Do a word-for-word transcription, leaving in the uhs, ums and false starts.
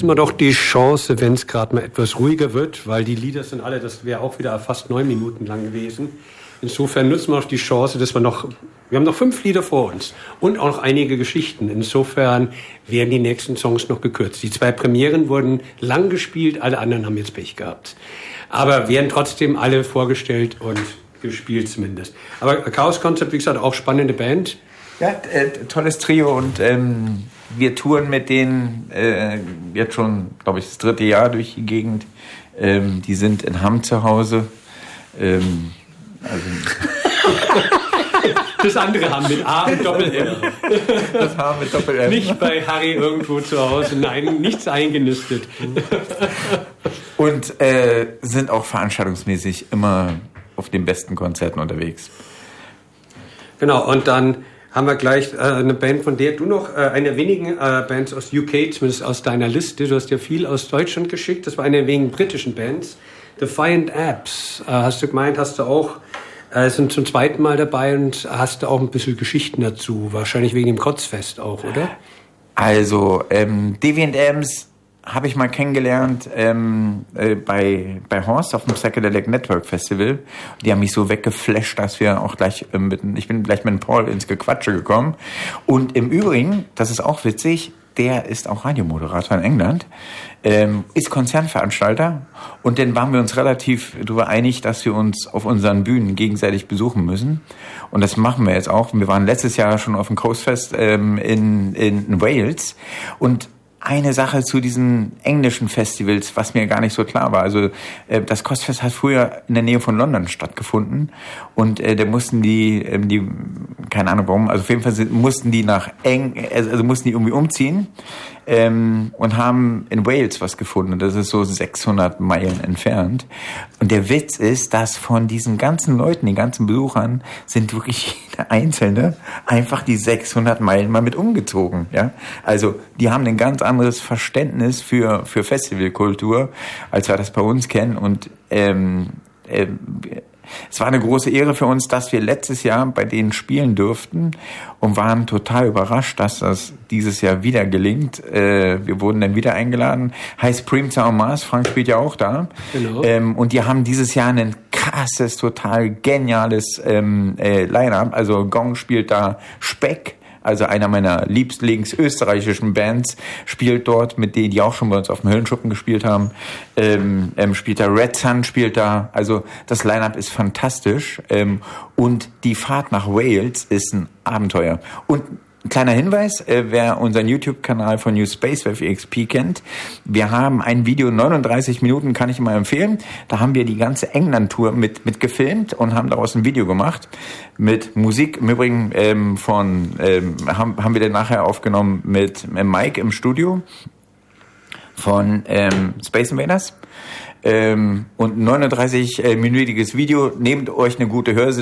nutzen wir doch die Chance, wenn es gerade mal etwas ruhiger wird, weil die Lieder sind alle, das wäre auch wieder fast neun Minuten lang gewesen. Insofern nutzen wir auch die Chance, dass wir noch, wir haben noch fünf Lieder vor uns und auch noch einige Geschichten. Insofern werden die nächsten Songs noch gekürzt. Die zwei Premieren wurden lang gespielt, alle anderen haben jetzt Pech gehabt. Aber werden trotzdem alle vorgestellt und gespielt zumindest. Aber Chaos Concept, wie gesagt, auch spannende Band. Ja, äh, tolles Trio und ähm, wir touren mit denen äh, jetzt schon, glaube ich, das dritte Jahr durch die Gegend. Ähm, die sind in Hamm zu Hause. Ähm, also das andere haben mit A und Doppel-M. Das haben mit Doppel-M. Nicht bei Harry irgendwo zu Hause. Nein, nichts eingenistet. Und äh, sind auch veranstaltungsmäßig immer auf den besten Konzerten unterwegs. Genau, und dann haben wir gleich äh, eine Band, von der du noch, äh, eine der wenigen äh, Bands aus U K, zumindest aus deiner Liste, du hast ja viel aus Deutschland geschickt, das war eine der wenigen britischen Bands, Defiant Apps, äh, hast du gemeint, hast du auch, äh, sind zum zweiten Mal dabei und hast du auch ein bisschen Geschichten dazu, wahrscheinlich wegen dem Kotzfest auch, oder? Also, ähm, Deviant Amps habe ich mal kennengelernt ähm, äh, bei bei Horst auf dem Psychedelic Network Festival. Die haben mich so weggeflasht, dass wir auch gleich äh, mit, ich bin gleich mit Paul ins Gequatsche gekommen. Und im Übrigen, das ist auch witzig, der ist auch Radiomoderator in England, ähm, ist Konzernveranstalter und dann waren wir uns relativ darüber einig, dass wir uns auf unseren Bühnen gegenseitig besuchen müssen und das machen wir jetzt auch. Wir waren letztes Jahr schon auf dem Coastfest ähm, in, in Wales und eine Sache zu diesen englischen Festivals, was mir gar nicht so klar war. Also äh, das Coastfest hat früher in der Nähe von London stattgefunden und äh, da mussten die, äh, die, keine Ahnung warum, also auf jeden Fall mussten die nach Eng, also mussten die irgendwie umziehen ähm, und haben in Wales was gefunden. Das ist so sechshundert Meilen entfernt. Und der Witz ist, dass von diesen ganzen Leuten, den ganzen Besuchern, sind wirklich jeder Einzelne einfach die sechshundert Meilen mal mit umgezogen. Ja, also die haben ein ganz anderes Verständnis für für Festivalkultur, als wir das bei uns kennen. Und ähm, äh, es war eine große Ehre für uns, dass wir letztes Jahr bei denen spielen durften und waren total überrascht, dass das dieses Jahr wieder gelingt. Äh, wir wurden dann wieder eingeladen. Heißt Primza en Mars, Frank spielt ja auch da. Genau. Ähm, und die haben dieses Jahr ein krasses, total geniales ähm, äh, Line-Up. Also Gong spielt da Speck. Also einer meiner liebstlings österreichischen Bands spielt dort, mit denen die auch schon bei uns auf dem Höllenschuppen gespielt haben. Ähm, ähm, spielt da Red Sun, spielt da. Also das Line-Up ist fantastisch. Ähm, und die Fahrt nach Wales ist ein Abenteuer. Und ein kleiner Hinweis, äh, wer unseren YouTube-Kanal von New Space Wave E X P kennt, wir haben ein Video, neununddreißig Minuten, kann ich mal empfehlen. Da haben wir die ganze England-Tour mit, mit gefilmt und haben daraus ein Video gemacht mit Musik. Im Übrigen ähm, von, ähm, haben, haben wir dann nachher aufgenommen mit äh, Mike im Studio von ähm, Space Invaders. Ähm, und neununddreißig-minütiges Video. Nehmt euch eine gute Hörse